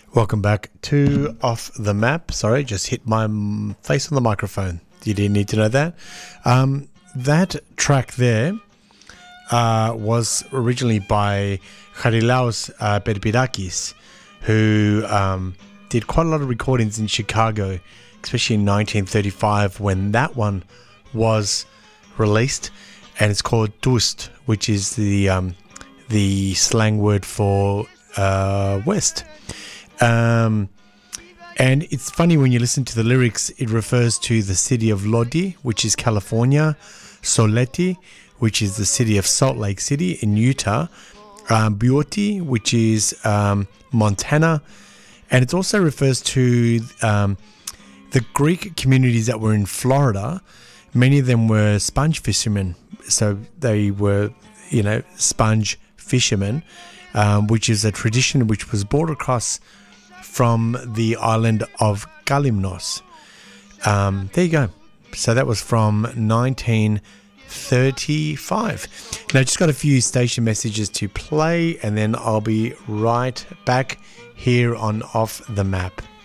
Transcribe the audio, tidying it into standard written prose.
Welcome back to Off the Map. Sorry, just hit my face on the microphone. You didn't need to know that. That track there was originally by Charilaos Berbirakis, who did quite a lot of recordings in Chicago, especially in 1935 when that one was released, and it's called Dust, which is the slang word for west. And it's funny when you listen to the lyrics, it refers to the city of Lodi, which is California, Soleti, which is the city of Salt Lake City in Utah, Buoti, which is Montana, and it also refers to the Greek communities that were in Florida. Many of them were sponge fishermen, so they were, sponge fishermen, which is a tradition which was brought across from the island of Kalymnos. There you go. So that was from 1935. Now, just got a few station messages to play, and then I'll be right back here on Off the Map.